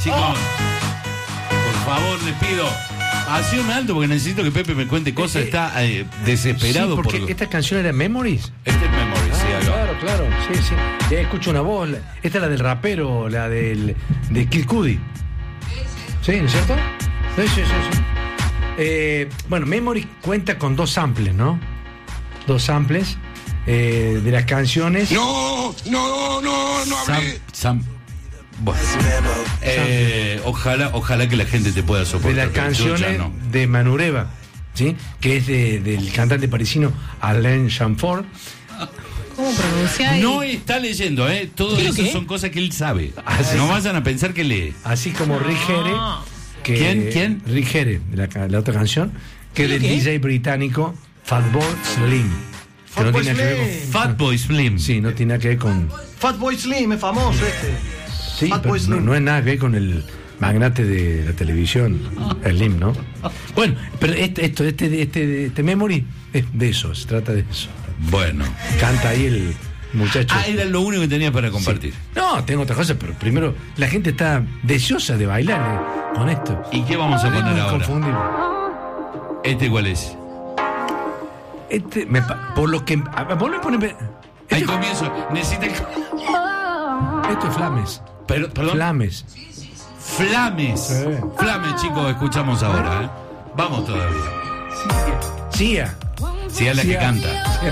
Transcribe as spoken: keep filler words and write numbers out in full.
Chicos, por favor, les pido. Haceme alto porque necesito que Pepe me cuente cosas. Eh, Está eh, desesperado sí, porque por. esta canción era Memories. Este es Memory, Ah, sí, acá. claro, claro, sí, sí. Ya escucho una voz. la- Esta es la del rapero, la del de Kid Cudi. Sí, ¿no es cierto? Sí, sí, sí, sí. Eh, bueno, Memory cuenta con dos samples, ¿no? Dos samples eh, de las canciones. No, no, no, no Sam, hablé. Sam- bueno. Eh, ojalá, ojalá que la gente te pueda de soportar. las pero yo ya canciones no. de Manureva, ¿sí? Que es de- del cantante parisino Alain Chamfort. ¿Cómo pronunciáis? No está leyendo, ¿eh? Todo ¿Qué, eso qué? son cosas que él sabe. Ah, sí. No vayan a pensar que lee. Así como Rick Here, que ¿Quién? ¿Quién? Rick Here, la, ca- la otra canción, que es del ¿Qué? D J británico Fatboy Slim. Que no Fatboy tiene nada que ver Slim. con. Fatboy Slim. Sí, no tiene nada que ver con. Fatboy Slim es famoso este. Sí, Fatboy pero no, Slim. no es nada que ver con el magnate de la televisión, Slim, ¿no? Bueno, pero este, esto, este, este, este Memory es de eso, se trata de eso. Bueno. Canta ahí el muchacho. Ah, era lo único que tenía para compartir. Sí. No, tengo otra cosa, pero primero la gente está deseosa de bailar eh, con esto. ¿Y qué vamos a Es poner muy ahora? confundible. ¿Este cuál es? Este, me pa- por lo que. a- a- Vuelve a poner. Al Esto, comienzo, necesita el... esto es Flames. Pero, perdón. Flames. Flames. Sí. Flames, chicos, escuchamos ahora, ¿eh? Vamos todavía. Sia. Si es la que Sia. canta. Sia.